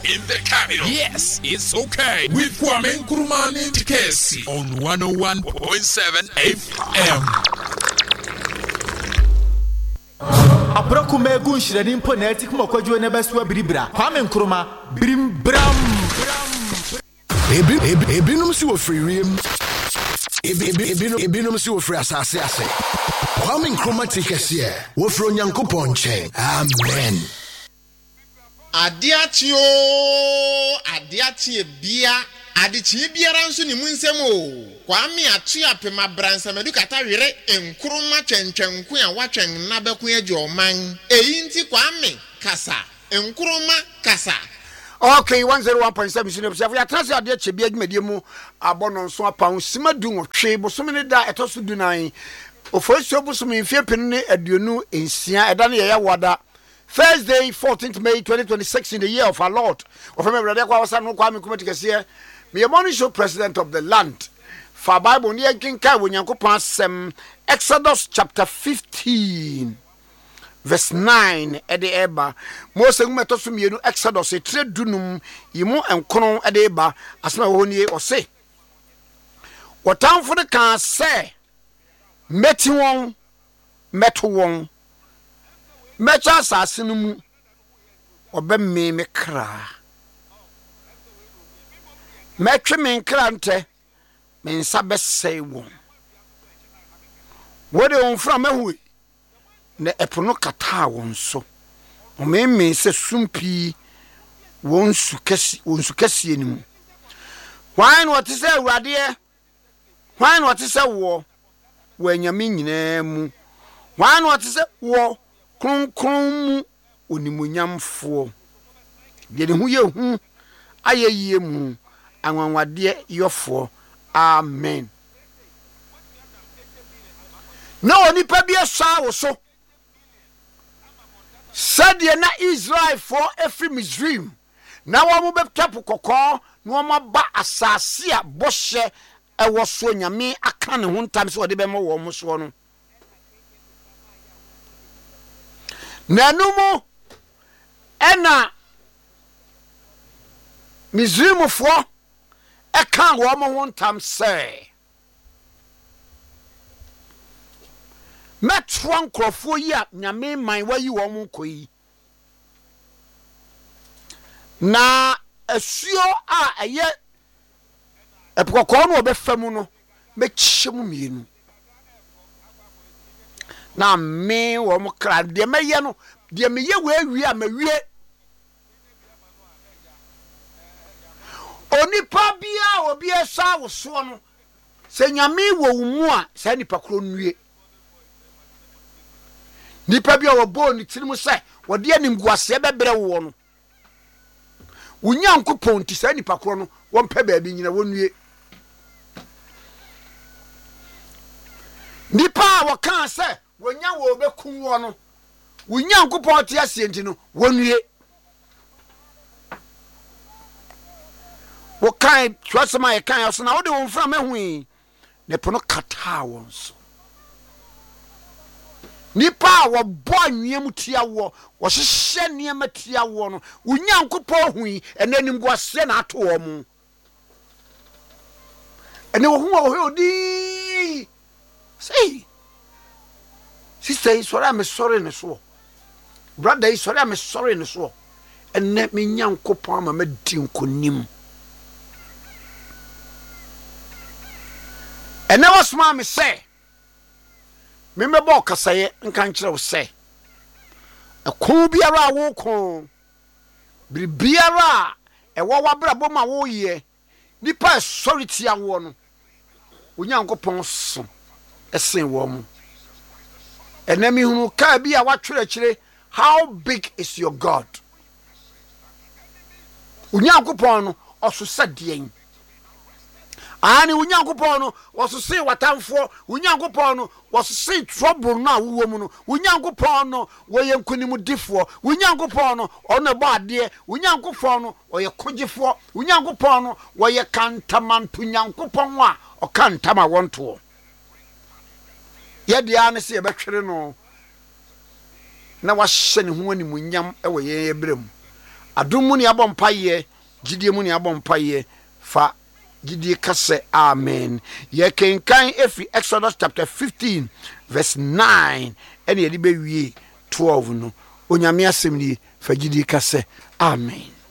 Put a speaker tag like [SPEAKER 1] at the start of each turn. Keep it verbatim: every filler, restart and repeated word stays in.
[SPEAKER 1] in the capital. Yes, it's okay. With Kwame Nkrumah and Tikesi on one oh one point seven F M.
[SPEAKER 2] Abrako megun shirani mpo na eti kuma kwadwo na beso biribra Kwame Nkrumah birim bram
[SPEAKER 3] ebi ebi ebinum si wo freeriem ebi ebi ebinum ebinum si wo free asase ase Kwame Nkrumah Tikesi wo fro Nyankopon nchen amen.
[SPEAKER 4] Adiachio adiachie bia adichie biara nso ni munsem o Kwame atua pema bransa medukata were Nkrumah twentwenku a watwen na beku age oman eyi nti Kwame kasa Nkrumah kasa.
[SPEAKER 5] Okay, one oh one point seven sinop se ya trase ade che bia adwumade mu abono nso apawo simadu nwotwe bosomene da etoso dunan ofosuo bosomene fiepin ne aduonu ensia eda ne ye wada Thursday, fourteenth May twenty twenty-six in the year of our Lord. Of my brother Kwame Nkrumah Tikesi, me morning show president of the land. For Bible near King Kai when Nyankopon sem Exodus chapter fifteen verse nine at the eba. Most of me to me Exodus a trade dunum yimu enkron at the eba as my honey or say. What time for the can say meti won metu won mecha asasinu mu obemme me kra metwe me kra nte me nsa besei won wode on fra mahui na epono kata won so o me me se sumpi won su kesi won su kesi enimu why what is say awrade why what is say wo wanyame nyina mu why what is say wo kron kron mu onimunyamfo de ne hu ye hu ayeye mu anwanwade yofo amen. No onipa bia sha wo so said na Israel for every Misrim na wo mo betapo kokko na wo ba asase a bohye ewo so nyame aka ne ho ntam se wo de be mo wo mo so no nanumu ena Misrimfo eka wo mo ho ntam se metro nkrofo yi a nyame man wayi wo mo koyi na asuo a eye epokoko no obefamu no mekyemu mienu na me wo mo kra de meye no de meye we awie a mawie onipa bia obi esa wo so no se nyame wo mu a se nipa kro nwie nipa bia wo bo ni tirimu se wo de animguase bebre wo no Unyankopon ti se nipa kro no wo mpa ba bi nyina wo nwie nipa wo kan se wonya wo bekum wo no Unyankopon ti asienti no wo nwie wo kan twasema e kan aso na wo de wo mfra mahui ne pono kata won so nipa wo bo anwiem tia wo wo hye niam tia wo no Unyankopon hui enanim guase na ato wo mu ene wo hu wo odi sei sister is sorry I'm sorry ne so brother is sorry I'm sorry ne so ene me Nyankopon ama madi nkonim ene was ma me say me me bo kasaye nka nkire wo say akon biara wo kon biara e wo wabra bo ma wo ye nipa sorry tia wo no Onyankopon so esen wo mu ene mi hunu ka bia wa twere kire how big is your God Onyankopon no oso sadien ani Onyankopon no oso se watamfo Onyankopon no oso se trouble na wo mu no Onyankopon no wo yenkunimu difo Onyankopon no ono ba ade Onyankopon no oye kogifo Onyankopon no wo ye kantamanto Nyankopon a o kantama wonto ye dia ne se ye betwere no na wa hye ne ho animunyam e wo ye ebrem adom mu ne abɔ mpaeɛ gidie mu ne abɔ mpaeɛ fa gidie kase amen ye kenkan efi Exodus chapter fifteen verse nine ene ye be wie twelve no onyame asem ni fa gidie kase amen.